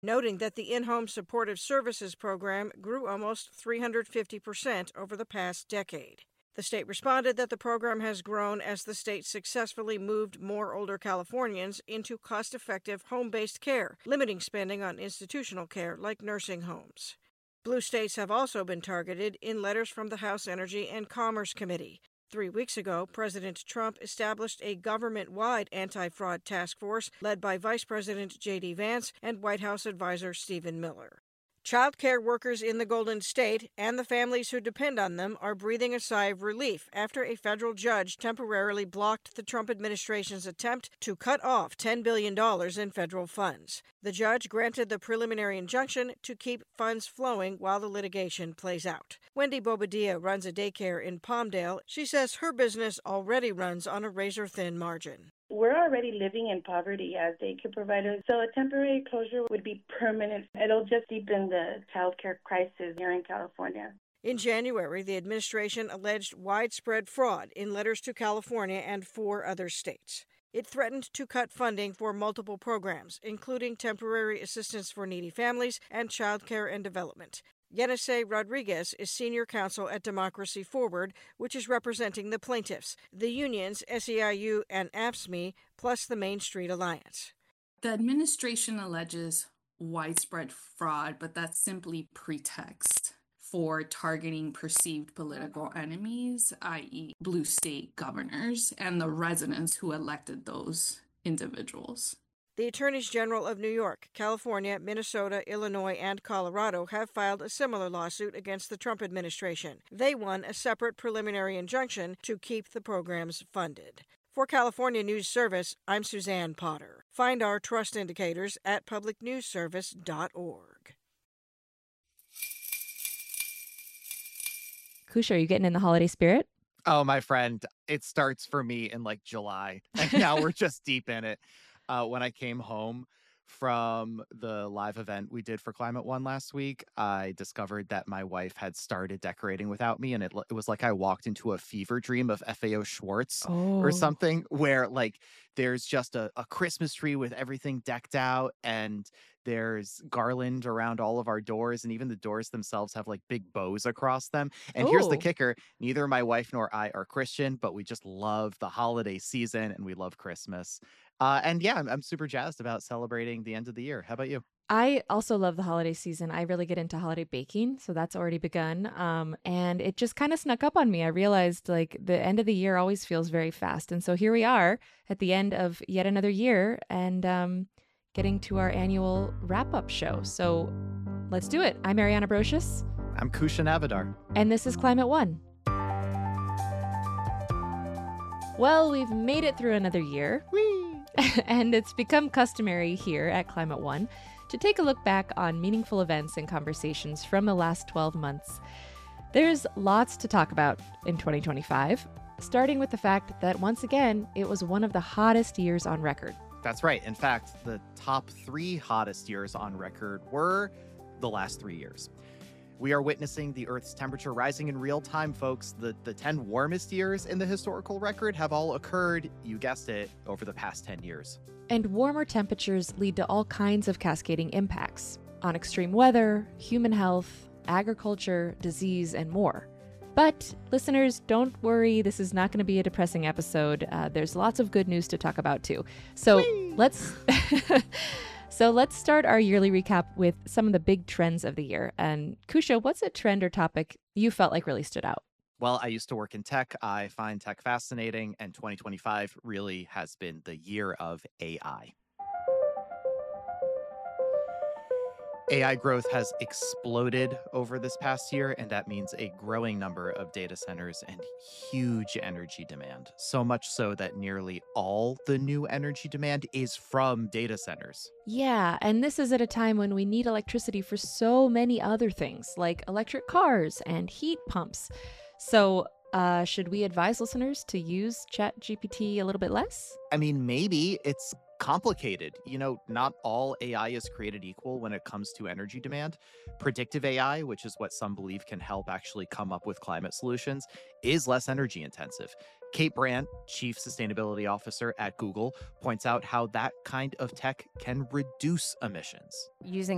noting that the in-home supportive services program grew almost 350% over the past decade. The state responded that the program has grown as the state successfully moved more older Californians into cost-effective home-based care, limiting spending on institutional care like nursing homes. Blue states have also been targeted in letters from the House Energy and Commerce Committee. 3 weeks ago, President Trump established a government-wide anti-fraud task force led by Vice President J.D. Vance and White House advisor Stephen Miller. Child care workers in the Golden State and the families who depend on them are breathing a sigh of relief after a federal judge temporarily blocked the Trump administration's attempt to cut off $10 billion in federal funds. The judge granted the preliminary injunction to keep funds flowing while the litigation plays out. Wendy Bobadilla runs a daycare in Palmdale. She says her business already runs on a razor-thin margin. We're already living in poverty as daycare providers, so a temporary closure would be permanent. It'll just deepen the childcare crisis here in California. In January, the administration alleged widespread fraud in letters to California and 4 other states. It threatened to cut funding for multiple programs, including temporary assistance for needy families and child care and development. Yenisei Rodriguez is senior counsel at Democracy Forward, which is representing the plaintiffs, the unions, SEIU and AFSCME, plus the Main Street Alliance. The administration alleges widespread fraud, but that's simply pretext for targeting perceived political enemies, i.e. blue state governors and the residents who elected those individuals. The Attorneys General of New York, California, Minnesota, Illinois, and Colorado have filed a similar lawsuit against the Trump administration. They won a separate preliminary injunction to keep the programs funded. For California News Service, I'm Suzanne Potter. Find our trust indicators at publicnewsservice.org. Kusha, are you getting in the holiday spirit? Oh, my friend, it starts for me in like July, and now we're just deep in it. When I came home from the live event we did for Climate One last week, I discovered that my wife had started decorating without me, and it was like I walked into a fever dream of FAO Schwartz or something, where like there's just a Christmas tree with everything decked out, and there's garland around all of our doors, and even the doors themselves have like big bows across them. And here's the kicker: neither my wife nor I are Christian, but we just love the holiday season and we love Christmas. And yeah, I'm super jazzed about celebrating the end of the year. How about you? I also love the holiday season. I really get into holiday baking, so that's already begun. And it just kind of snuck up on me. I realized like the end of the year always feels very fast. And so here we are at the end of yet another year and getting to our annual wrap-up show. So let's do it. I'm Ariana Brocious. I'm Kusha Navidar. And this is Climate One. Well, we've made it through another year. Whee! And it's become customary here at Climate One to take a look back on meaningful events and conversations from the last 12 months. There's lots to talk about in 2025, starting with the fact that once again, it was one of the hottest years on record. That's right. In fact, the top 3 hottest years on record were the last 3 years. We are witnessing the Earth's temperature rising in real time, folks. The 10 warmest years in the historical record have all occurred, you guessed it, over the past 10 years. And warmer temperatures lead to all kinds of cascading impacts on extreme weather, human health, agriculture, disease, and more. But listeners, don't worry, this is not going to be a depressing episode. There's lots of good news to talk about too. So let's start our yearly recap with some of the big trends of the year. And Kusha, what's a trend or topic you felt like really stood out? Well, I used to work in tech. I find tech fascinating, and 2025 really has been the year of AI. AI growth has exploded over this past year, and that means a growing number of data centers and huge energy demand. So much so that nearly all the new energy demand is from data centers. Yeah, and this is at a time when we need electricity for so many other things, like electric cars and heat pumps. So, should we advise listeners to use ChatGPT a little bit less? I mean, maybe. It's complicated. You know, not all AI is created equal when it comes to energy demand. Predictive AI, which is what some believe can help actually come up with climate solutions, is less energy intensive. Kate Brandt, Chief Sustainability Officer at Google, points out how that kind of tech can reduce emissions. Using